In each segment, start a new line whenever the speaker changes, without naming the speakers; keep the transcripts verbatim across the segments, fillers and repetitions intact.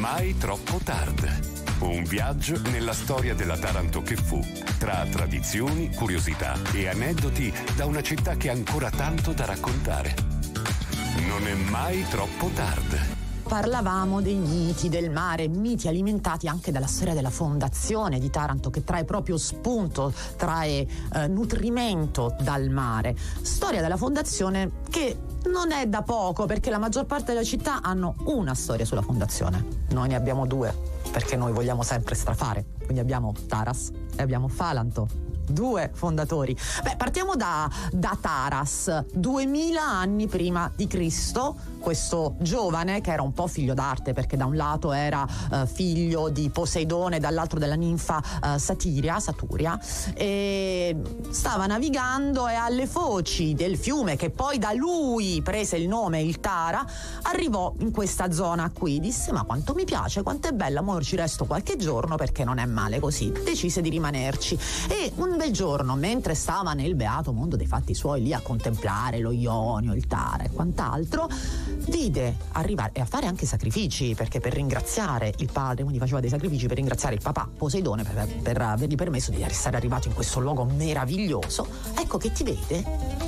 mai troppo tardi. Un viaggio nella storia della Taranto che fu, tra tradizioni, curiosità e aneddoti da una città che ha ancora tanto da raccontare. Non è mai troppo tardi.
Parlavamo dei miti del mare, miti alimentati anche dalla storia della fondazione di Taranto, che trae proprio spunto, trae eh, nutrimento dal mare. Storia della fondazione che non è da poco, perché la maggior parte delle città hanno una storia sulla fondazione. Noi ne abbiamo due, perché noi vogliamo sempre strafare. Quindi abbiamo Taras e abbiamo Falanto. Due fondatori. Beh, partiamo da, da Taras, duemila anni prima di Cristo. Questo giovane, che era un po' figlio d'arte, perché da un lato era uh, figlio di Poseidone, dall'altro della ninfa uh, Satiria, Saturia, e stava navigando e alle foci del fiume, che poi da lui prese il nome, il Tara, arrivò in questa zona qui. Disse: ma quanto mi piace, quanto è bella, mo ci resto qualche giorno perché non è male così. Decise di rimanerci e un bel giorno, mentre stava nel beato mondo dei fatti suoi, lì a contemplare lo Ionio, il Tara e quant'altro, vide arrivare e a fare anche sacrifici, perché per ringraziare il padre, quindi faceva dei sacrifici per ringraziare il papà Poseidone per, per avergli permesso di essere arrivato in questo luogo meraviglioso. Ecco che ti vede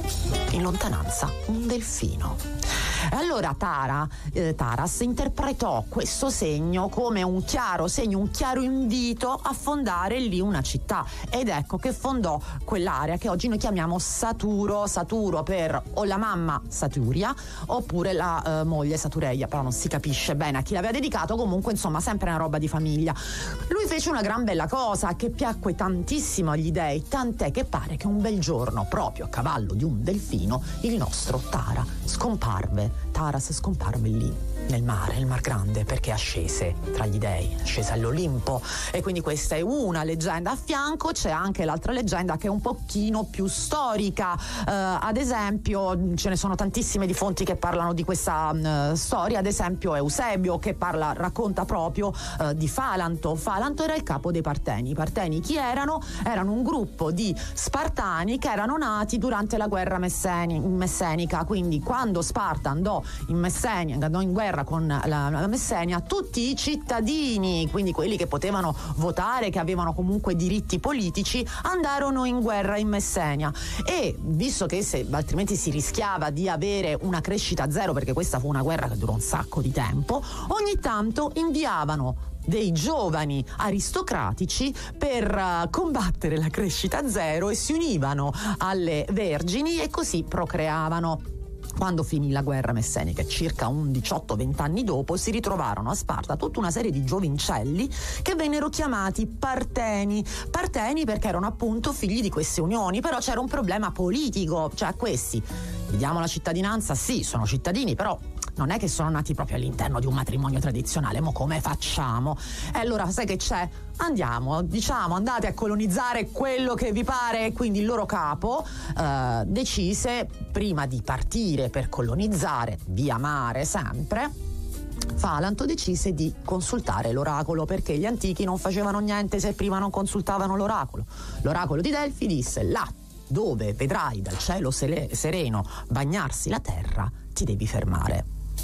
in lontananza un delfino. E allora Tara, eh, Taras interpretò questo segno come un chiaro segno, un chiaro invito a fondare lì una città, ed ecco che fondò quell'area che oggi noi chiamiamo Saturo, Saturo per o la mamma Saturia oppure la eh, moglie Satureia, però non si capisce bene a chi l'aveva dedicato. Comunque insomma sempre una roba di famiglia. Lui fece una gran bella cosa che piacque tantissimo agli dei, tant'è che pare che un bel giorno, proprio a cavallo di un delfino, il nostro Tara scomparve. Taras scomparve lì nel mare, nel Mar Grande, perché ascese tra gli dei, scese all'Olimpo. E quindi questa è una leggenda. A fianco c'è anche l'altra leggenda che è un pochino più storica. Uh, ad esempio ce ne sono tantissime di fonti che parlano di questa uh, storia. Ad esempio Eusebio, che parla, racconta proprio uh, di Falanto. Falanto era il capo dei Parteni. I Parteni chi erano? Erano un gruppo di Spartani che erano nati durante la guerra messeni- messenica. Quindi quando Sparta andò in Messenia, andò in guerra con la, la Messenia, tutti i cittadini, quindi quelli che potevano votare, che avevano comunque diritti politici, andarono in guerra in Messenia. E visto che se, altrimenti si rischiava di avere una crescita zero, perché questa fu una guerra che durò un sacco di tempo, ogni tanto inviavano dei giovani aristocratici per uh, combattere la crescita zero e si univano alle vergini e così procreavano. Quando finì la guerra messenica, circa un diciotto venti anni dopo, si ritrovarono a Sparta tutta una serie di giovincelli che vennero chiamati Parteni. Parteni perché erano appunto figli di queste unioni, però c'era un problema politico, cioè a questi gli diamo la cittadinanza, sì, sono cittadini, però non è che sono nati proprio all'interno di un matrimonio tradizionale, ma come facciamo? E allora sai che c'è? Andiamo, diciamo, andate a colonizzare quello che vi pare. E quindi il loro capo eh, decise, prima di partire per colonizzare via mare sempre, Falanto decise di consultare l'oracolo, perché gli antichi non facevano niente se prima non consultavano l'oracolo. L'oracolo di Delfi disse: là dove vedrai dal cielo sereno bagnarsi la terra, ti devi fermare.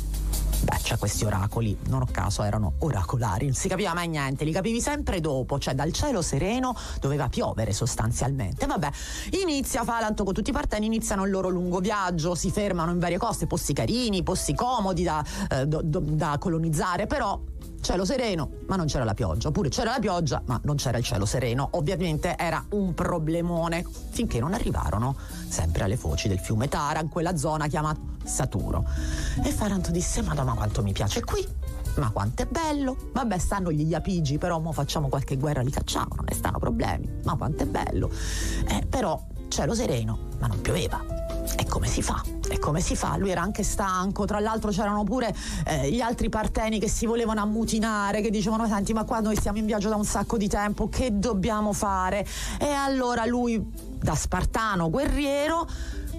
Beh, cioè questi oracoli, non a caso erano oracolari, non si capiva mai niente, li capivi sempre dopo, cioè dal cielo sereno doveva piovere sostanzialmente. Vabbè, inizia Falanto con tutti i Parteni, iniziano il loro lungo viaggio, si fermano in varie coste, posti carini, posti comodi da, eh, do, do, da colonizzare, però cielo sereno, ma non c'era la pioggia, oppure c'era la pioggia, ma non c'era il cielo sereno. Ovviamente era un problemone, finché non arrivarono sempre alle foci del fiume Tara, in quella zona chiamata Saturo. E Falanto disse: madonna, quanto mi piace qui, ma quanto è bello. Vabbè, stanno gli Iapigi, però mo facciamo qualche guerra, li cacciamo, non ne stanno problemi, ma quanto è bello. Eh, però cielo sereno, ma non pioveva. E come si fa? E come si fa? Lui era anche stanco, tra l'altro c'erano pure eh, gli altri Parteni che si volevano ammutinare, che dicevano: senti, ma qua noi stiamo in viaggio da un sacco di tempo, che dobbiamo fare? E allora lui, da spartano guerriero,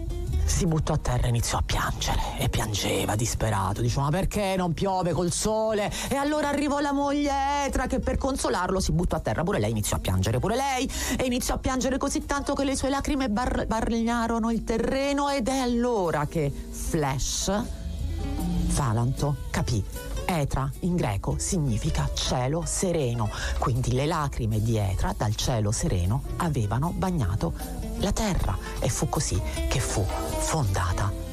si buttò a terra e iniziò a piangere, e piangeva disperato, diceva: ma perché non piove col sole? E allora arrivò la moglie Etra, che per consolarlo si buttò a terra, pure lei iniziò a piangere, pure lei, e iniziò a piangere così tanto che le sue lacrime bar- bagnarono il terreno. Ed è allora che Flash, Falanto, capì Etra in greco significa cielo sereno, quindi le lacrime di Etra dal cielo sereno avevano bagnato la terra e fu così che fu fondata